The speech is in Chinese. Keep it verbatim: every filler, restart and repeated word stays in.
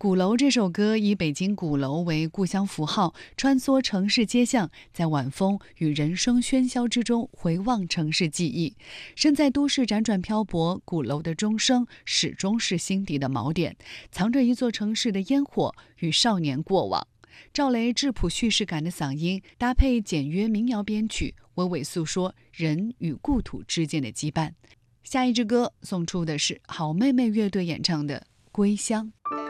鼓楼这首歌以北京鼓楼为故乡符号，穿梭城市街巷，在晚风与人声喧嚣之中回望城市记忆。身在都市辗转漂泊，鼓楼的钟声始终是心底的锚点，藏着一座城市的烟火与少年过往。赵雷质朴叙事感的嗓音搭配简约民谣编曲，娓娓诉说人与故土之间的羁绊。下一支歌送出的是好妹妹乐队演唱的《归乡》。